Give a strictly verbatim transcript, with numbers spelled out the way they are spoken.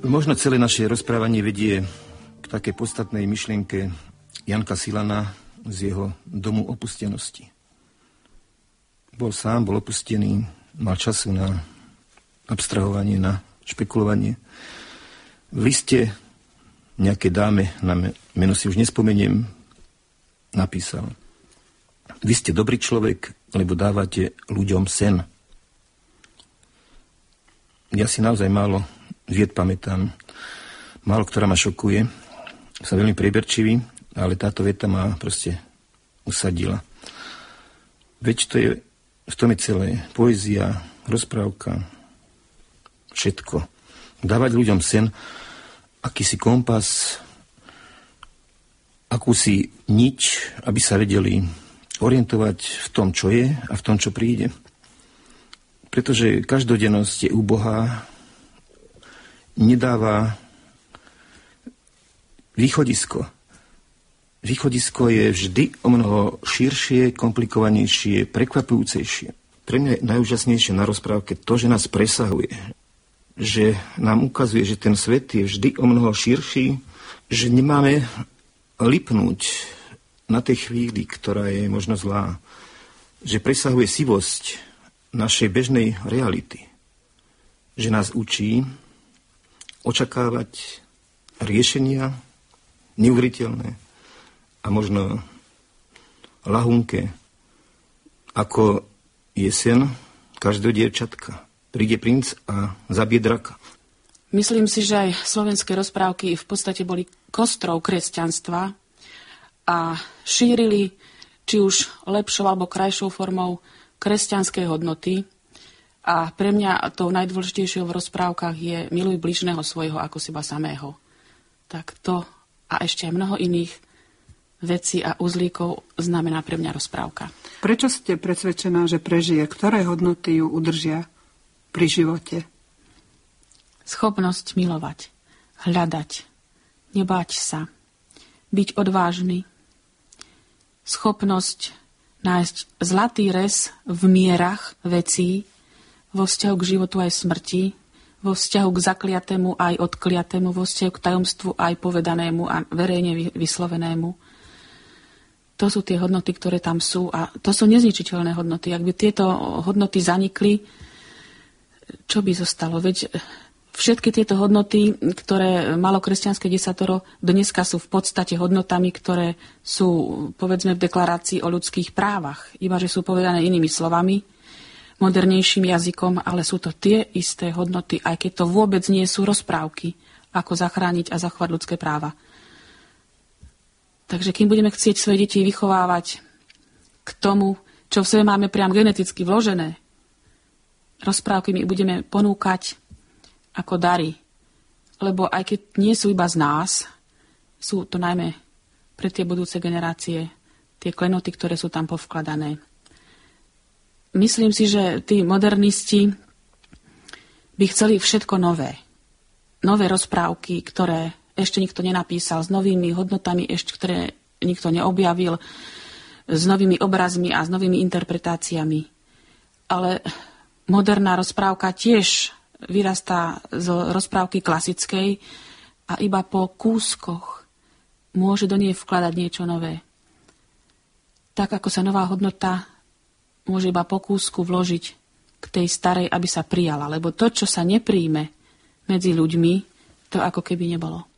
Možno celé naše rozprávanie vedie k takej podstatnej myšlienke Janka Silana z jeho domu opustenosti. Bol sám, bol opustený, mal času na abstrahovanie, na špekulovanie. V liste nejakej dáme, na meno si už nespomeniem, napísal: Vy ste dobrý človek, lebo dávate ľuďom sen. Ja si naozaj málo vied pamätám, málo ktorá ma šokuje. Som veľmi prieberčivý, ale táto veta ma proste usadila. Veď to je, v tom je celé. Poézia, rozprávka, všetko. Dávať ľuďom sen, akýsi kompas, akúsi nič, aby sa vedeli orientovať v tom, čo je a v tom, čo príde. Pretože každodennosť je úbohá, nedáva východisko. Východisko je vždy o mnoho širšie, komplikovanejšie, prekvapujúcejšie. Pre mňa je najúžasnejšie na rozprávke to, že nás presahuje. Že nám ukazuje, že ten svet je vždy o mnoho širší, že nemáme lipnúť na tej chvíli, ktorá je možno zlá. Že presahuje sivosť našej bežnej reality. Že nás učí očakávať riešenia neuveriteľné a možno lahunké, ako jesen každého dievčatka. Príde princ a zabije draka. Myslím si, že aj slovenské rozprávky v podstate boli kostrou kresťanstva a šírili či už lepšou alebo krajšou formou kresťanské hodnoty. A pre mňa tou najdôležitejšou v rozprávkach je miluj bližného svojho ako seba samého. Tak to a ešte aj mnoho iných vecí a uzlíkov znamená pre mňa rozprávka. Prečo ste presvedčená, že prežije? Ktoré hodnoty ju udržia pri živote? Schopnosť milovať, hľadať, nebáť sa, byť odvážny, schopnosť nájsť zlatý rez v mierach vecí, vo vzťahu k životu aj smrti, vo vzťahu k zakliatému aj odkliatému, vo vzťahu k tajomstvu aj povedanému a verejne vyslovenému. To sú tie hodnoty, ktoré tam sú a to sú nezničiteľné hodnoty. Ak by tieto hodnoty zanikli, čo by zostalo? Veď všetky tieto hodnoty, ktoré malo kresťanské desatoro, dneska sú v podstate hodnotami, ktoré sú, povedzme, v deklarácii o ľudských právach. Iba, že sú povedané inými slovami, modernejším jazykom, ale sú to tie isté hodnoty, aj keď to vôbec nie sú rozprávky, ako zachrániť a zachovať ľudské práva. Takže kým budeme chcieť svoje deti vychovávať k tomu, čo v sebe máme priam geneticky vložené, rozprávky my budeme ponúkať ako dary. Lebo aj keď nie sú iba z nás, sú to najmä pre tie budúce generácie tie klenoty, ktoré sú tam povkladané. Myslím si, že tí modernisti by chceli všetko nové. Nové rozprávky, ktoré ešte nikto nenapísal, s novými hodnotami, ešte ktoré nikto neobjavil, s novými obrazmi a s novými interpretáciami. Ale moderná rozprávka tiež vyrastá z rozprávky klasickej a iba po kúskoch môže do nej vkladať niečo nové. Tak ako sa nová hodnota môže iba po kúsku vložiť k tej starej, aby sa prijala. Lebo to, čo sa nepríjme medzi ľuďmi, to ako keby nebolo.